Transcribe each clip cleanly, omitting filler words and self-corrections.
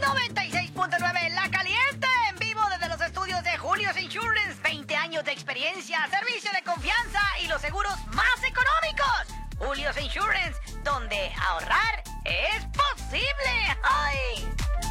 96.9 La Caliente, en vivo desde los estudios de Julio's Insurance. 20 años de experiencia, servicio de confianza y los seguros más económicos. Julio's Insurance, donde ahorrar es posible. ¡Ay!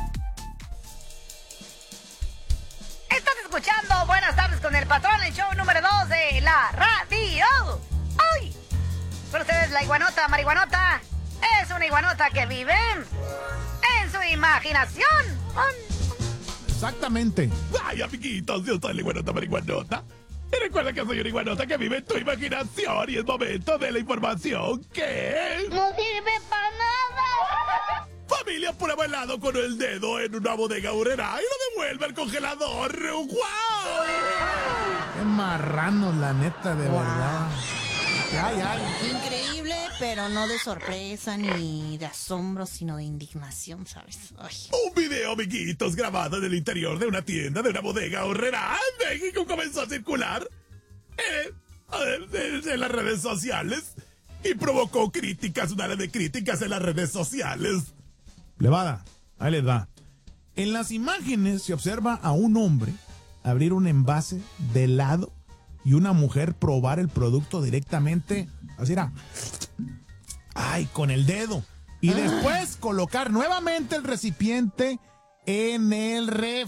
Estás escuchando Buenas Tardes con el Patrón, el show número 2 de la radio. ¡Ay! Con ustedes la iguanota marihuanota. Es una iguanota que vive en su imaginación. Exactamente. Ay, amiguitos, yo soy la iguanota marihuanota. Y recuerda que soy una iguanota que vive en tu imaginación. Y es momento de la información que... ¡No sirve para nada! Familia prueba helado con el dedo en una bodega horrera y lo devuelve al congelador. ¡Guau! Qué marranos, la neta, de verdad. Ay. Increíble, pero no de sorpresa ni de asombro, sino de indignación, ¿sabes? Ay. Un video, amiguitos, grabado en el interior de una tienda de una bodega horrera en México comenzó a circular en las redes sociales y provocó críticas, una área de críticas en las redes sociales. Plebada, ahí les va. En las imágenes se observa a un hombre abrir un envase de helado y una mujer probar el producto directamente, así era, ay, con el dedo. Y después colocar nuevamente el recipiente en el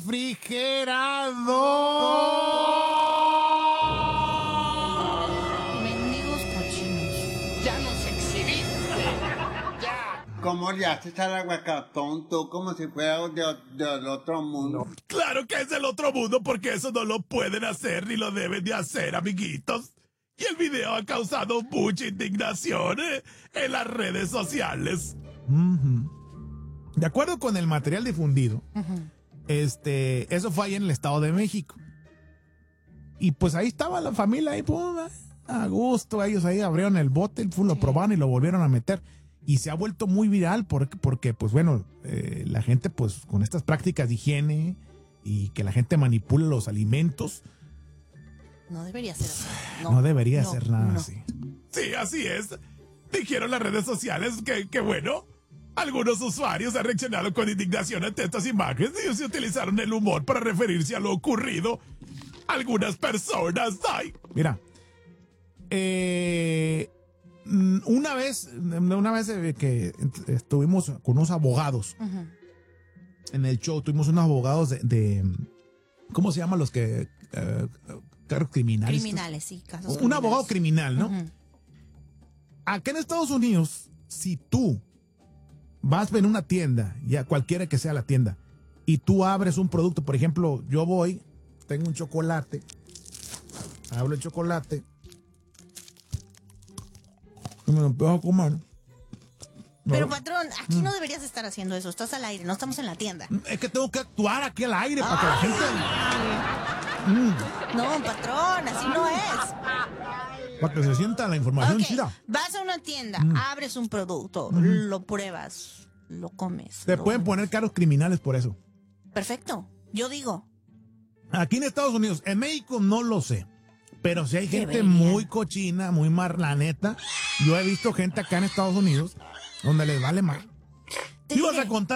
refrigerador. Mendigos cochinos. Ya nos exhibiste. Ya. ¿Cómo le haces al aguacatón tú como si fuera del otro mundo? Claro que es el otro mundo porque eso no lo pueden hacer ni lo deben de hacer, amiguitos. Y el video ha causado mucha indignación en las redes sociales. De acuerdo con el material difundido, eso fue ahí en el Estado de México. Y pues ahí estaba la familia, ahí, pum, a gusto, ellos ahí abrieron el bote, lo probaron y lo volvieron a meter. Y se ha vuelto muy viral porque pues bueno, la gente pues con estas prácticas de higiene y que la gente manipula los alimentos. No debería ser así. No debería ser nada así. Sí, así es. Dijeron las redes sociales que bueno, algunos usuarios han reaccionado con indignación ante estas imágenes y se utilizaron el humor para referirse a lo ocurrido. Algunas personas, ay. Mira, una vez que estuvimos con unos abogados en el show, tuvimos unos abogados de ¿cómo se llaman los que cargos criminales? Criminales, sí, casos Un abogado criminal, ¿no? Acá en Estados Unidos, si tú vas en una tienda, ya cualquiera que sea la tienda, y tú abres un producto, por ejemplo, yo voy, tengo un chocolate, abro el chocolate, y me lo empiezo a comer. Pero patrón, aquí no deberías estar haciendo eso. Estás al aire, no estamos en la tienda. Es que tengo que actuar aquí al aire para que la gente... No, patrón, así no es. Para que se sienta la información chida. Vas a una tienda, abres un producto, lo pruebas, lo comes. Te pueden poner cargos criminales por eso. Perfecto, yo digo. Aquí en Estados Unidos, en México no lo sé. Pero si hay gente Debería. muy cochina, muy marlaneta. Yo he visto gente acá en Estados Unidos donde les vale mal. Te ¿Ibas diré. a contar?